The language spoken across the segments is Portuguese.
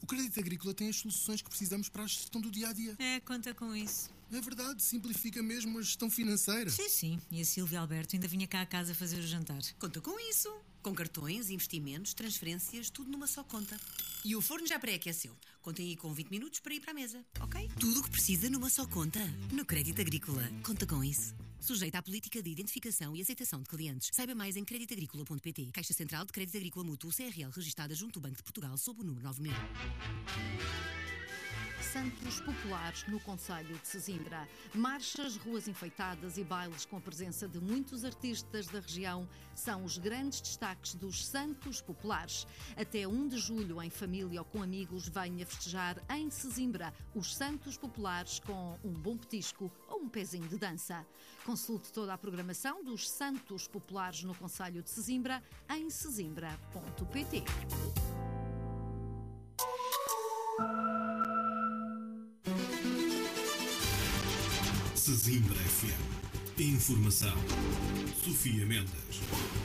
O Crédito Agrícola tem as soluções que precisamos para a gestão do dia-a-dia. Conta com isso. É verdade, simplifica mesmo a gestão financeira. Sim. E a Silvia Alberto ainda vinha cá a casa fazer o jantar. Conta com isso. Com cartões, investimentos, transferências, tudo numa só conta. E o forno já pré-aqueceu. Contem aí com 20 minutos para ir para a mesa, ok? Tudo o que precisa numa só conta. No Crédito Agrícola. Conta com isso. Sujeita à política de identificação e aceitação de clientes. Saiba mais em creditagricola.pt. Caixa Central de Crédito Agrícola Mútuo CRL, registada junto ao Banco de Portugal, sob o número 9000. Santos populares no concelho de Sesimbra. Marchas, ruas enfeitadas e bailes com a presença de muitos artistas da região são os grandes destaques dos Santos populares. Até 1 de julho, em família ou com amigos, venha festejar em Sesimbra os Santos populares com um bom petisco ou um pezinho de dança. Consulte toda a programação dos Santos populares no concelho de Sesimbra em sesimbra.pt. Sesimbra FM. Informação. Sofia Mendes.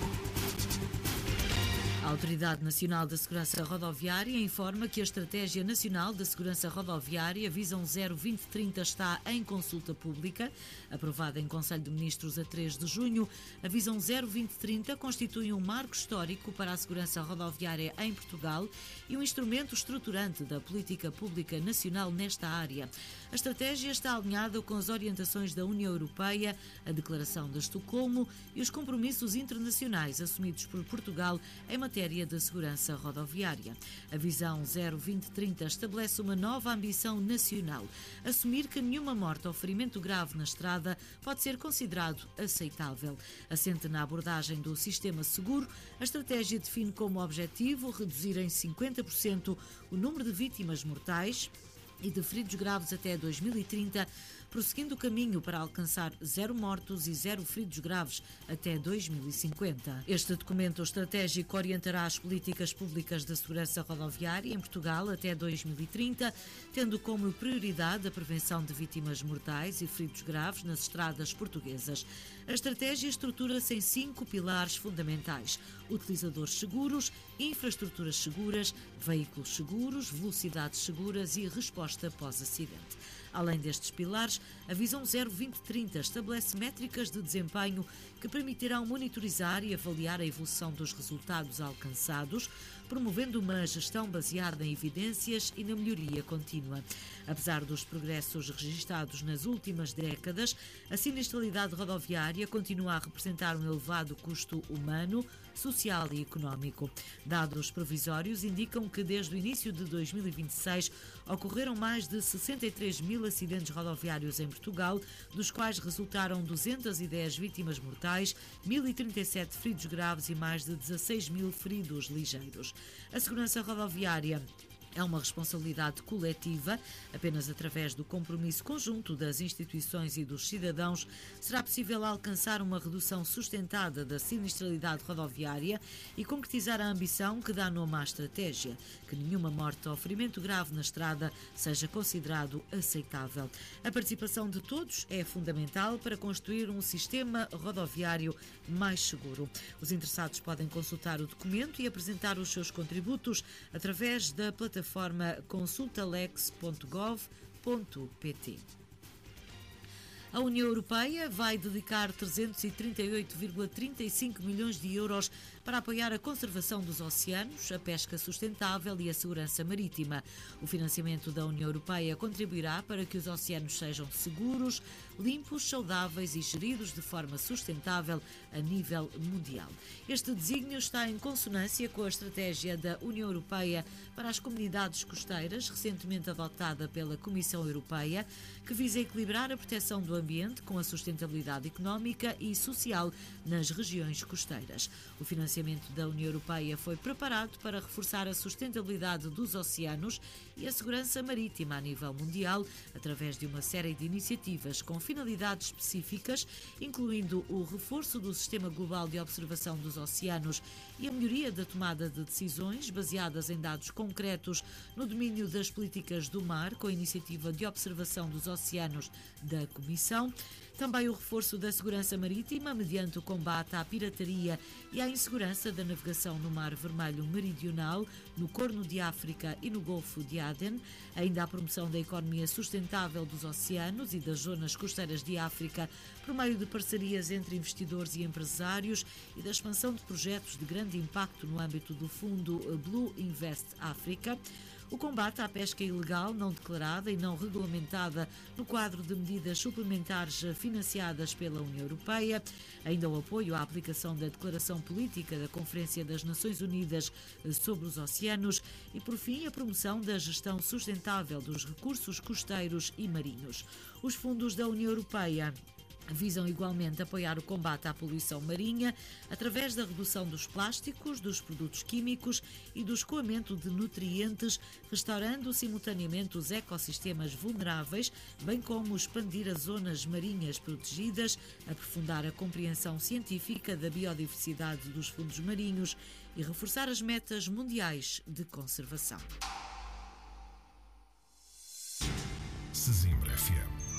A Autoridade Nacional da Segurança Rodoviária informa que a Estratégia Nacional da Segurança Rodoviária Visão 0-2030 está em consulta pública, aprovada em Conselho de Ministros a 3 de junho. A Visão 0-2030 constitui um marco histórico para a segurança rodoviária em Portugal e um instrumento estruturante da política pública nacional nesta área. A estratégia está alinhada com as orientações da União Europeia, a Declaração de Estocolmo e os compromissos internacionais assumidos por Portugal em matéria de segurança rodoviária. A Visão 0-2030 estabelece uma nova ambição nacional: assumir que nenhuma morte ou ferimento grave na estrada pode ser considerado aceitável. Assente na abordagem do sistema seguro, a estratégia define como objetivo reduzir em 50% o número de vítimas mortais e de feridos graves até 2030, prosseguindo o caminho para alcançar 0 mortos e 0 feridos graves até 2050. Este documento estratégico orientará as políticas públicas da segurança rodoviária em Portugal até 2030, tendo como prioridade a prevenção de vítimas mortais e feridos graves nas estradas portuguesas. A estratégia estrutura-se em 5 pilares fundamentais: utilizadores seguros, infraestruturas seguras, veículos seguros, velocidades seguras e resposta pós-acidente. Além destes pilares, a Visão 0-2030 estabelece métricas de desempenho que permitirão monitorizar e avaliar a evolução dos resultados alcançados, promovendo uma gestão baseada em evidências e na melhoria contínua. Apesar dos progressos registados nas últimas décadas, a sinistralidade rodoviária continua a representar um elevado custo humano, social e económico. Dados provisórios indicam que desde o início de 2026 ocorreram mais de 63 mil acidentes rodoviários em Portugal, dos quais resultaram 210 vítimas mortais, 1.037 feridos graves e mais de 16 mil feridos ligeiros. A segurança rodoviária é uma responsabilidade coletiva. Apenas através do compromisso conjunto das instituições e dos cidadãos será possível alcançar uma redução sustentada da sinistralidade rodoviária e concretizar a ambição que dá nome à estratégia: que nenhuma morte ou ferimento grave na estrada seja considerado aceitável. A participação de todos é fundamental para construir um sistema rodoviário mais seguro. Os interessados podem consultar o documento e apresentar os seus contributos através da plataforma consultalex.gov.pt. A União Europeia vai dedicar 338,35 milhões de euros para apoiar a conservação dos oceanos, a pesca sustentável e a segurança marítima. O financiamento da União Europeia contribuirá para que os oceanos sejam seguros, limpos, saudáveis e geridos de forma sustentável a nível mundial. Este desígnio está em consonância com a estratégia da União Europeia para as comunidades costeiras, recentemente adotada pela Comissão Europeia, que visa equilibrar a proteção do ambiente com a sustentabilidade económica e social nas regiões costeiras. O financiamento da União Europeia foi preparado para reforçar a sustentabilidade dos oceanos e a segurança marítima a nível mundial, através de uma série de iniciativas com finalidades específicas, incluindo o reforço do Sistema Global de Observação dos Oceanos e a melhoria da tomada de decisões baseadas em dados concretos no domínio das políticas do mar, com a iniciativa de observação dos oceanos da Comissão. Também o reforço da segurança marítima mediante o combate à pirataria e à insegurança da navegação no Mar Vermelho Meridional, no Corno de África e no Golfo de Aden. Ainda a promoção da economia sustentável dos oceanos e das zonas costeiras de África por meio de parcerias entre investidores e empresários e da expansão de projetos de grande impacto no âmbito do fundo Blue Invest África. O combate à pesca ilegal, não declarada e não regulamentada no quadro de medidas suplementares financiadas pela União Europeia. Ainda o apoio à aplicação da Declaração Política da Conferência das Nações Unidas sobre os Oceanos e, por fim, a promoção da gestão sustentável dos recursos costeiros e marinhos. Os fundos da União Europeia visam igualmente apoiar o combate à poluição marinha através da redução dos plásticos, dos produtos químicos e do escoamento de nutrientes, restaurando simultaneamente os ecossistemas vulneráveis, bem como expandir as zonas marinhas protegidas, aprofundar a compreensão científica da biodiversidade dos fundos marinhos e reforçar as metas mundiais de conservação. Sesimbra FM.